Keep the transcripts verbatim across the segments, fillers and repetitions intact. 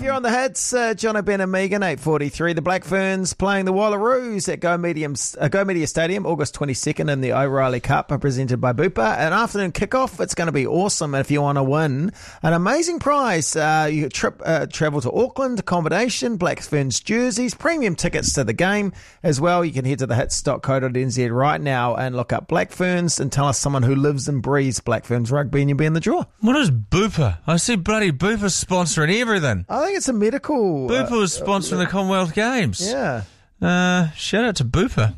You're on the hits. Uh, John O'Ben and Megan, eight forty-three. The Black Ferns playing the Wallaroos at Go Media, uh, Go Media Stadium, August twenty-second in the O'Reilly Cup, presented by Bupa. An afternoon kickoff. It's going to be awesome if you want to win an amazing prize. Uh, you trip, uh, travel to Auckland, accommodation, Black Ferns jerseys, premium tickets to the game as well. You can head to the hits dot co dot n z right now and look up Black Ferns and tell us someone who lives and breathes Black Ferns rugby and you'll be in the draw. What is Bupa? I see bloody Bupa sponsoring everything. I think it's a medical... Bupa uh, was sponsoring the Commonwealth Games. Yeah. Uh, shout out to Bupa.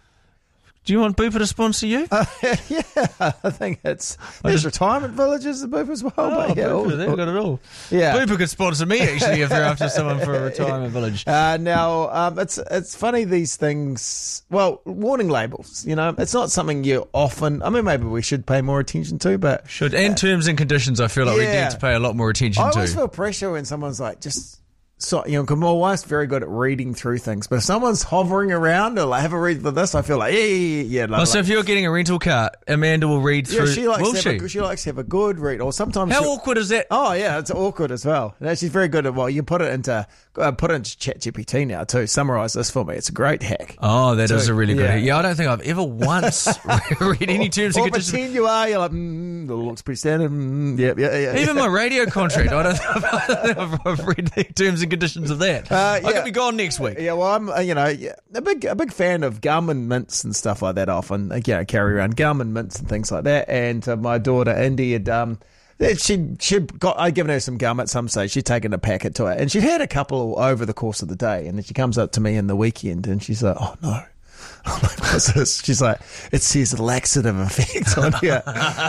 Do you want Bupa to sponsor you? Uh, yeah, I think it's... There's just, retirement villages at Bupa as well. Oh, but yeah, Bupa, all, they've got it all. Yeah. Bupa could sponsor me, actually, if they're after someone for a retirement village. Uh, now, um, it's it's funny, these things... Well, warning labels, you know, it's not something you often... I mean, maybe we should pay more attention to, but... Should. And uh, terms and conditions, I feel like yeah. we need to pay a lot more attention I to. I always feel pressure when someone's like, just... So, you know, because my wife's very good at reading through things, but if someone's hovering around or like, have a read for this, I feel like, yeah, yeah, yeah. yeah like, oh, so like, if you're getting a rental car, Amanda will read through. Yeah, she likes, will to have she? A, she likes to have a good read, or sometimes. How awkward is that? Oh yeah, it's awkward as well. No, she's very good at. Well, you put it into uh, put it into ChatGPT now too. Summarize this for me. It's a great hack. Oh, that too. is a really good yeah. hack. Yeah, I don't think I've ever once read any terms and or conditions. pretend you are. You're like, mm, that looks pretty standard. Mm, yeah, yeah, yeah. Even yeah. my radio contract, I don't, I don't think I've, I've read the terms and conditions of that. Uh, yeah. I could be gone next week. Yeah, well, I'm, uh, you know, yeah, a big, a big fan of gum and mints and stuff like that. Often, uh, you know, carry around gum and mints and things like that. And uh, my daughter Indy had, um, she she got. I'd given her some gum at some stage. She'd taken a packet to it, and she'd had a couple over the course of the day. And then she comes up to me in the weekend, and she's like, "Oh no." I'm like, what's this? She's like, it says laxative effect on here.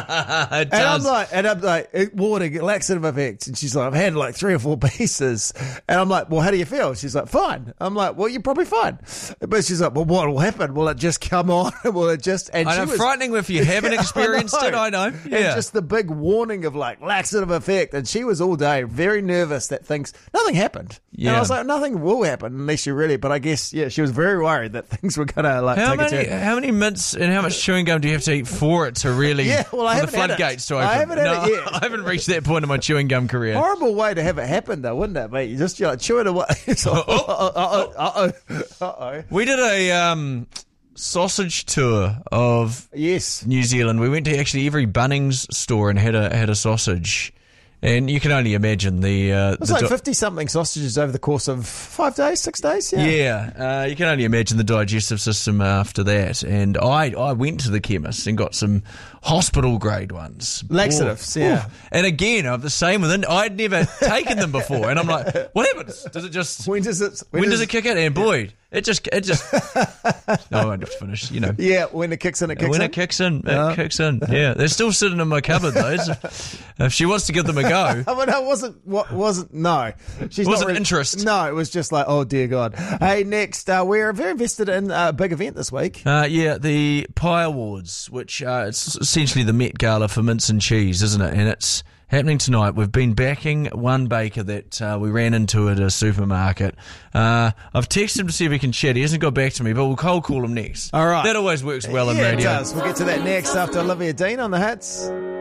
It and I'm does. like, and I'm like, it- water, laxative effects. And she's like, I've had like three or four pieces. And I'm like, well, how do you feel? She's like, fine. I'm like, well, you're probably fine. But she's like, well, what will happen? Will it just come on? Will it just, and I she know, was frightening if you haven't Yeah, experienced I it, I know. And Yeah. just the big warning of like laxative effect. And she was all day very nervous that things, nothing happened. Yeah. And I was like, nothing will happen unless you really, but I guess, yeah, she was very worried that things were going to like How take a many, turn. how many mints and how much chewing gum do you have to eat for it to really, Yeah, well, I for the haven't had it. floodgates to I open? haven't had no, it yet. I haven't reached that point in my chewing gum career. Horrible way to have it happen, though, wouldn't it, mate? You just you're like chewing away. It's like, uh oh, uh oh, uh oh. We did a um, sausage tour of Yes. New Zealand. We went to actually every Bunnings store and had a had a sausage. And you can only imagine the... Uh, It was the like di- fifty-something sausages over the course of five days, six days, yeah. Yeah, uh, you can only imagine the digestive system after that. And I, I went to the chemist and got some hospital grade ones. Laxatives, Ooh, yeah. ooh. And again, I'm the same with it. I'd never taken them before, and I'm like, what happens? Does it just When does it... when, does it kick in? And boy, it just it just. No, I won't have to finish. You know. Yeah, when it kicks in, it kicks when in. it kicks in, it Yeah. kicks in. Yeah, they're still sitting in my cupboard. Those. If she wants to give them a go. Oh, but no, it wasn't, what, wasn't, no. She's Wasn't not really, interest. No, it was just like, oh, dear God. Hey, next, uh, we're very invested in a big event this week. Uh, yeah, the Pie Awards, which uh, it's essentially the Met Gala for mince and cheese, isn't it? And it's happening tonight. We've been backing one baker that uh, we ran into at a supermarket. Uh, I've texted him to see if he can chat. He hasn't got back to me, but we'll cold call him next. All right. That always works well in yeah, radio. it does. We'll get to that next after Olivia Dean on the hits.